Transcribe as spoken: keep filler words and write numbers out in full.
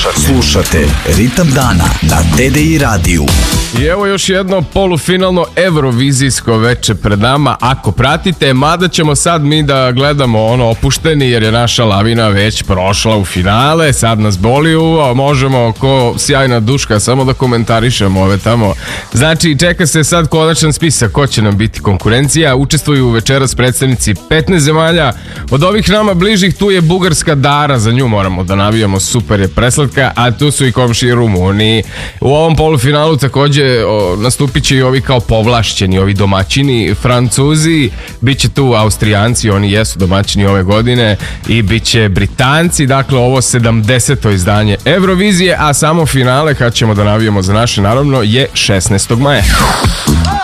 Slušate Ritam dana na T D I radiju. I evo još jedno polufinalno eurovizijsko veče pred nama. Ako pratite, mada ćemo sad mi da gledamo ono opušteni, jer je naša lavina već prošla u finale. Sad nas boli uvo, možemo ko sjajna duška samo da komentarišemo ove tamo. Znači, čeka se sad konačan spisak ko će nam biti konkurencija. Učestvuju večeras predstavnici petnaest zemalja. Od ovih nama bližih tu je bugarska Dara, za nju moramo da navijamo, super je preslatka, a tu su i komšiji Rumuni. U ovom polufinalu takođe o, nastupit će i ovi kao povlašćeni, ovi domaćini Francuzi, bit će tu Austrijanci, oni jesu domaćini ove godine, i bit će Britanci. Dakle, ovo sedamdeseto izdanje Eurovizije, a samo finale, kad ćemo da navijamo za naše, naravno, je šesnaestog maja.